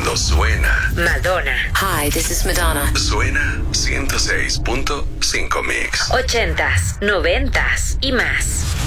cuando suena. Madonna. Hi, this is Madonna. Suena 106.5 Mix. 80s, 90s y más.